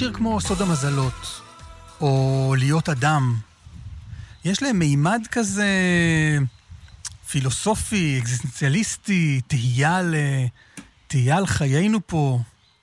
שיר כמו סוד המזלות, או להיות אדם, יש להם מימד כזה פילוסופי, אקזיסטנציאליסטי, תהייה על חיינו פה.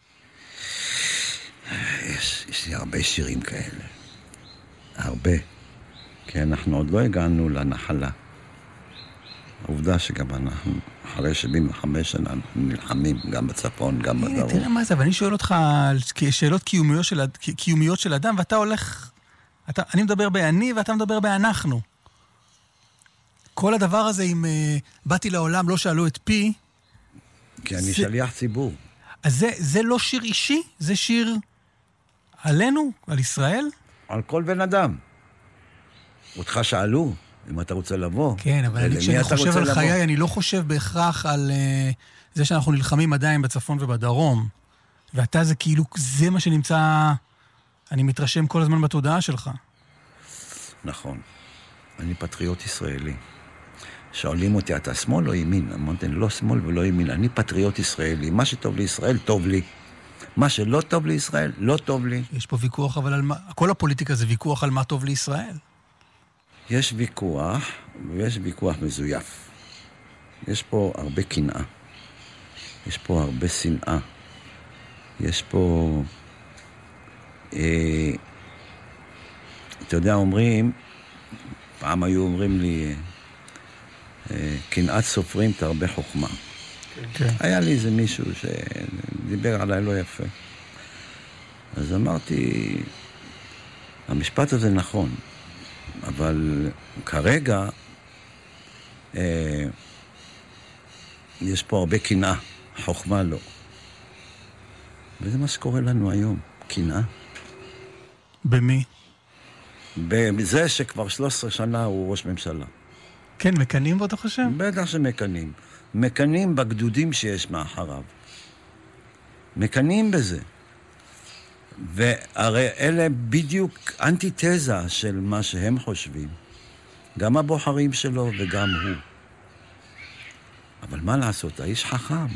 יש לי הרבה שירים כאלה. הרבה. כי אנחנו עוד לא הגענו לנחלה. העובדה שגם אנחנו, אחרי 75 שנה, אנחנו נלחמים גם בצפון, גם בדרום. תראה מה זה, אבל אני שואל אותך על שאלות קיומיות של אדם, ואתה הולך, אני מדבר באני ואתה מדבר באנחנו. כל הדבר הזה, אם באתי לעולם, לא שאלו את פי. כי אני שליח ציבור. אז זה לא שיר אישי, זה שיר עלינו, על ישראל? על כל בן אדם. אותך שאלו, אם אתה רוצה לבוא. כן, אבל כשאני חושב על חיי, אני לא חושב בהכרח על זה שאנחנו נלחמים עדיין בצפון ובדרום. ואתה זה כאילו, זה מה שנמצא, אני מתרשם כל הזמן בתודעה שלך. נכון. אני פטריוט ישראלי. שואלים אותי, אתה שמאל או ימין? אמרתי, לא שמאל ולא ימין. אני פטריוט ישראלי. מה שטוב לישראל, טוב לי. מה שלא טוב לישראל, לא טוב לי. יש פה ויכוח, אבל על מה, כל הפוליטיקה זה ויכוח על מה טוב לישראל. יש ויכוח, ויש ויכוח מזויף. יש פה הרבה קנאה. יש פה הרבה שנאה. יש פה... אתה יודע, אומרים, פעם היו אומרים לי, קנאת סופרים תרבה חוכמה. כן. היה לי איזה מישהו שדיבר עליי לא יפה. אז אמרתי, המשפט הזה נכון, אבל כרגע יש פה הרבה קנאה, חוכמה לא. וזה מה שקורה לנו היום, קנאה. במי? בזה שכבר 13 שנה הוא ראש ממשלה. כן, מקנים בו, אתה חושב? בטח שמקנים. מקנים בגדודים שיש מאחריו. מקנים בזה. והרי אלה בדיוק אנטיתזה של מה שהם חושבים. גם הבוחרים שלו וגם הוא. אבל מה לעשות? האיש חכם.